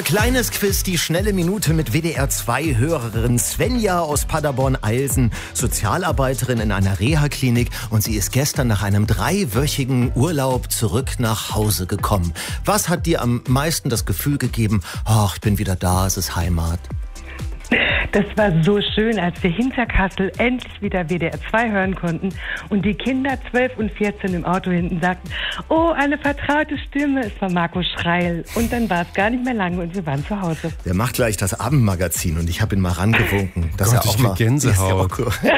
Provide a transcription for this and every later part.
Kleines Quiz, die schnelle Minute mit WDR2-Hörerin Svenja aus Paderborn-Eilsen, Sozialarbeiterin in einer Reha-Klinik, und sie ist gestern nach einem 3-wöchigen Urlaub zurück nach Hause gekommen. Was hat dir am meisten das Gefühl gegeben, ach, ich bin wieder da, es ist Heimat? Das war so schön, als wir hinter Kassel endlich wieder WDR 2 hören konnten und die Kinder 12 und 14 im Auto hinten sagten, oh, eine vertraute Stimme, es war Marco Schreil. Und dann war es gar nicht mehr lange und wir waren zu Hause. Der macht gleich das Abendmagazin und ich habe ihn mal rangewunken. Dass Gott, er auch ich mal krieg Gänsehaut.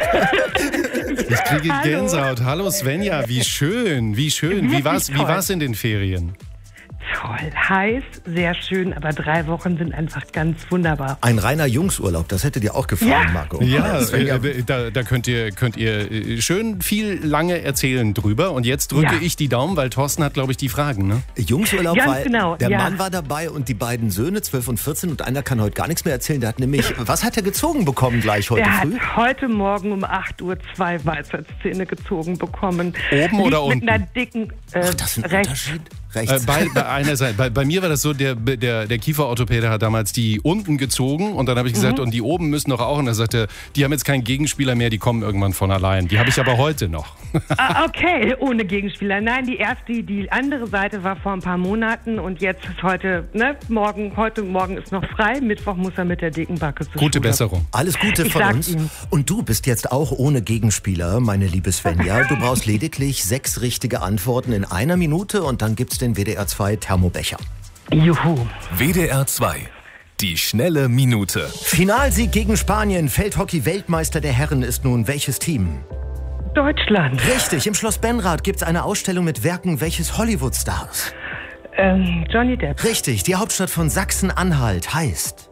Ich kriege Gänsehaut. Hallo Svenja, wie schön, wie schön. Wie war's in den Ferien? Toll, heiß, sehr schön, aber 3 Wochen sind einfach ganz wunderbar. Ein reiner Jungsurlaub, das hätte dir auch gefallen, Marco. Ja, da könnt ihr schön viel lange erzählen drüber. Und jetzt drücke ich die Daumen, weil Thorsten hat, glaube ich, die Fragen, ne? Jungsurlaub, ganz weil genau, der Mann war dabei und die beiden Söhne, 12 und 14, und einer kann heute gar nichts mehr erzählen. Der hat nämlich, was hat er gezogen bekommen gleich heute früh? Der hat heute Morgen um 8 Uhr 2 Weisheitszähne gezogen bekommen. Oben oder unten? Mit einer dicken, Ach, das ist ein Unterschied. Rechts. Bei einer Seite. Bei mir war das so, der Kieferorthopäde hat damals die unten gezogen und dann habe ich gesagt, und die oben müssen doch auch. Und er sagte, die haben jetzt keinen Gegenspieler mehr, die kommen irgendwann von allein. Die habe ich aber heute noch. Okay, ohne Gegenspieler. Nein, die andere Seite war vor ein paar Monaten und jetzt ist heute Morgen ist noch frei. Mittwoch muss er mit der dicken Backe zur Gute Schule. Besserung. Alles Gute von uns. Ihm. Und du bist jetzt auch ohne Gegenspieler, meine liebe Svenja. Du brauchst lediglich 6 richtige Antworten in einer Minute und dann gibt's den WDR 2 Thermobecher. Juhu. WDR 2. Die schnelle Minute. Finalsieg gegen Spanien. Feldhockey-Weltmeister der Herren ist nun welches Team? Deutschland. Richtig, im Schloss Benrath gibt's eine Ausstellung mit Werken welches Hollywood-Stars? Johnny Depp. Richtig, die Hauptstadt von Sachsen-Anhalt heißt?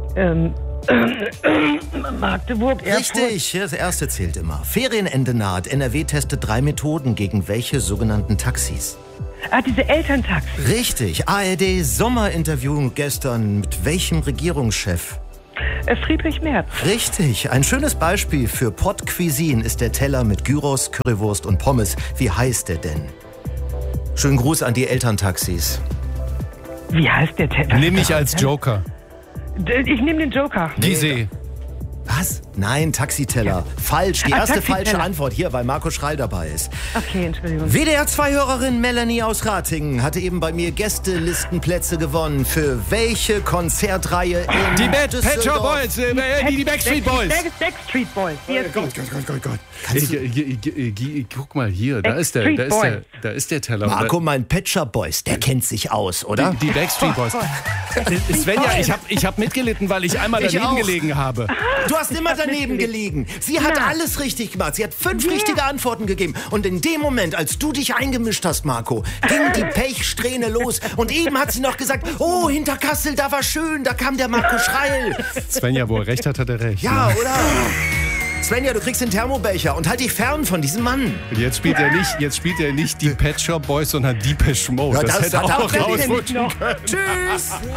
Magdeburg, Erfurt. Richtig, das erste zählt immer. Ferienende naht. NRW testet 3 Methoden gegen welche sogenannten Taxis? Diese Elterntaxi. Richtig, ARD Sommerinterview gestern mit welchem Regierungschef? Friedrich Merz. Richtig, ein schönes Beispiel für Pot Cuisine ist der Teller mit Gyros, Currywurst und Pommes. Wie heißt der denn? Schönen Gruß an die Elterntaxis. Wie heißt der Teller? Nimm mich als Joker. Ich nehme den Joker. Gizeh. Was? Nein, Taxiteller. Falsch, die erste Taxiteller. falsche Antwort hier, weil Marco Schreil dabei ist. Okay, Entschuldigung. WDR2-Hörerin Melanie aus Ratingen hatte eben bei mir Gästelistenplätze gewonnen. Für welche Konzertreihe in Die Pet Shop Düsseldorf? Boys, die Backstreet Boys. Backstreet Boys. Gott. Guck mal hier, da ist der Teller. Marco, mein Pet Shop Boys, der kennt sich aus, oder? Die Backstreet Boys. Svenja, ich hab mitgelitten, weil ich einmal Ich daneben auch. gelegen habe. Du hast immer daneben gelegen. Sie hat alles richtig gemacht. Sie hat 5 richtige Antworten gegeben. Und in dem Moment, als du dich eingemischt hast, Marco, ging die Pechsträhne los. Und eben hat sie noch gesagt, oh, hinter Kassel, da war schön, da kam der Marco Schreil. Svenja, wo er recht hat, hat er recht. Ja, oder? Svenja, du kriegst den Thermobecher und halt dich fern von diesem Mann. Und jetzt spielt er nicht die Pet Shop Boys, sondern Depeche Mode. Ja, das hätte hat er auch auch verdient. rausrutschen können. Tschüss.